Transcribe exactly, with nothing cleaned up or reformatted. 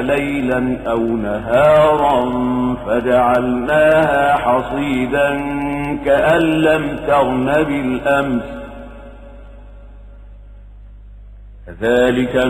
ليلا أو نهارا فجعلناها حصيدا كأن لم تغن بالأمس كذلك